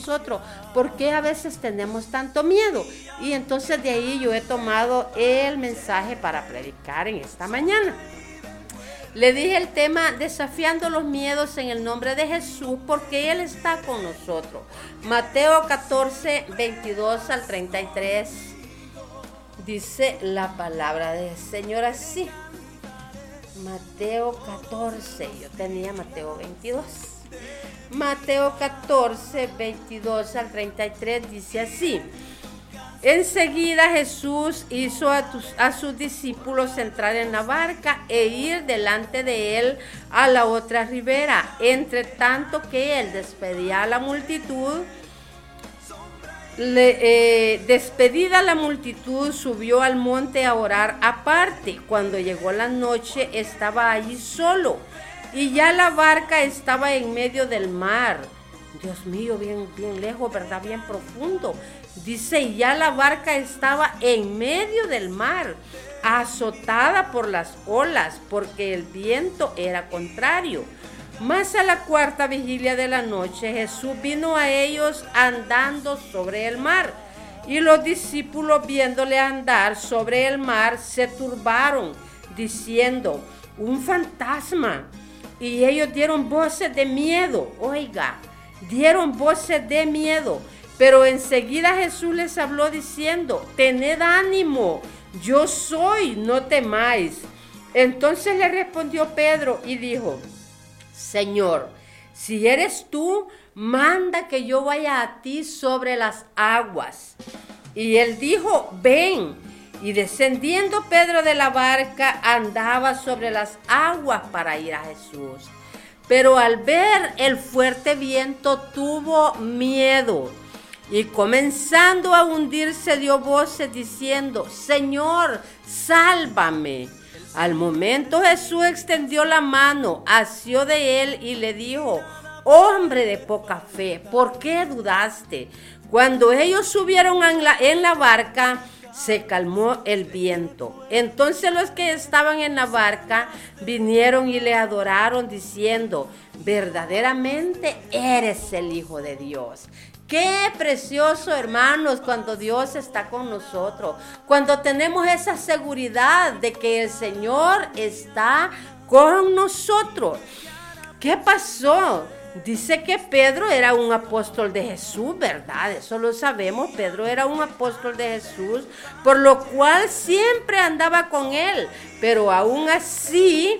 nosotros? ¿Por qué a veces tenemos tanto miedo? Y entonces de ahí yo he tomado el mensaje para predicar en esta mañana. Le dije el tema, desafiando los miedos en el nombre de Jesús, porque Él está con nosotros. Mateo 14, 22 al 33, dice la palabra del Señor así. Mateo 14, yo tenía Mateo 22. Mateo 14, 22 al 33, dice así. Enseguida Jesús hizo a sus discípulos entrar en la barca e ir delante de él a la otra ribera. Entre tanto que él despedía a la multitud, despedida la multitud, subió al monte a orar aparte. Cuando llegó la noche, estaba allí solo y ya la barca estaba en medio del mar. Dios mío, bien lejos, ¿verdad? Bien profundo. Dice, y ya la barca estaba en medio del mar, azotada por las olas, porque el viento era contrario. Mas a la cuarta vigilia de la noche, Jesús vino a ellos andando sobre el mar. Y los discípulos, viéndole andar sobre el mar, se turbaron, diciendo, un fantasma. Y ellos dieron voces de miedo, dieron voces de miedo. Pero enseguida Jesús les habló diciendo, tened ánimo, yo soy, no temáis. Entonces le respondió Pedro y dijo, Señor, si eres tú, manda que yo vaya a ti sobre las aguas. Y él dijo, ven. Y descendiendo Pedro de la barca, andaba sobre las aguas para ir a Jesús. Pero al ver el fuerte viento, tuvo miedo. Y comenzando a hundirse, dio voces diciendo, Señor, sálvame. Al momento Jesús extendió la mano, asió de él y le dijo, hombre de poca fe, ¿por qué dudaste? Cuando ellos subieron en la barca, se calmó el viento. Entonces los que estaban en la barca vinieron y le adoraron diciendo, verdaderamente eres el Hijo de Dios. Qué precioso, hermanos, cuando Dios está con nosotros, cuando tenemos esa seguridad de que el Señor está con nosotros. ¿Qué pasó? Dice que Pedro era un apóstol de Jesús, ¿verdad? Eso lo sabemos, Pedro era un apóstol de Jesús, por lo cual siempre andaba con él, pero aún así,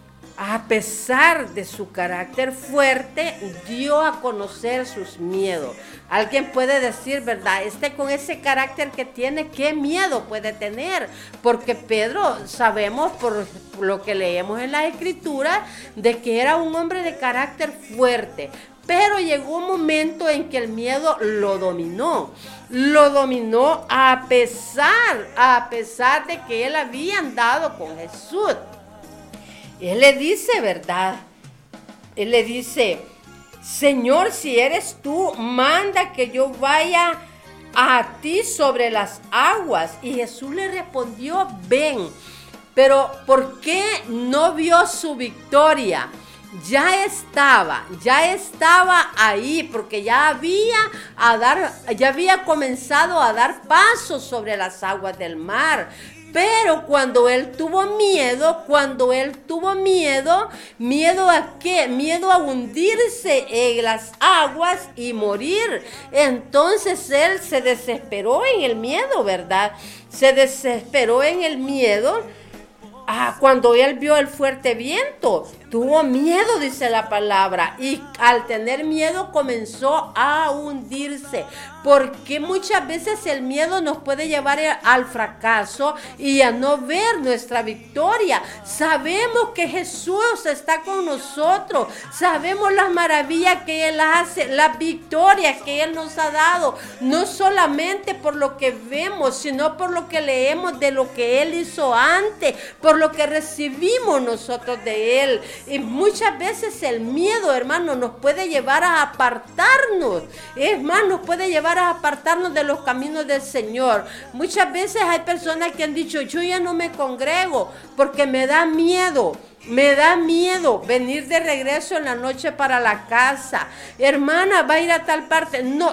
a pesar de su carácter fuerte, dio a conocer sus miedos. Alguien puede decir, ¿verdad? Con ese carácter que tiene, ¿qué miedo puede tener? Porque Pedro, sabemos por lo que leemos en la Escritura, de que era un hombre de carácter fuerte. Pero llegó un momento en que el miedo lo dominó. Lo dominó a pesar de que él había andado con Jesús. Él le dice, ¿verdad? Él le dice, Señor, si eres tú, manda que yo vaya a ti sobre las aguas. Y Jesús le respondió, ven. Pero ¿por qué no vio su victoria? Ya estaba ahí, porque ya había comenzado a dar pasos sobre las aguas del mar. Pero cuando él tuvo miedo, ¿miedo a qué? Miedo a hundirse en las aguas y morir. Entonces él se desesperó en el miedo, ¿verdad? Se desesperó en el miedo. Cuando él vio el fuerte viento, tuvo miedo, dice la palabra, y al tener miedo comenzó a hundirse, porque muchas veces el miedo nos puede llevar al fracaso y a no ver nuestra victoria. Sabemos que Jesús está con nosotros, sabemos las maravillas que Él hace, las victorias que Él nos ha dado, no solamente por lo que vemos, sino por lo que leemos de lo que Él hizo antes, por lo que recibimos nosotros de Él. Y muchas veces el miedo, hermano, nos puede llevar a apartarnos. Es más, nos puede llevar a apartarnos de los caminos del Señor. Muchas veces hay personas que han dicho, yo ya no me congrego porque me da miedo. Me da miedo venir de regreso en la noche para la casa. Hermana, va a ir a tal parte. No,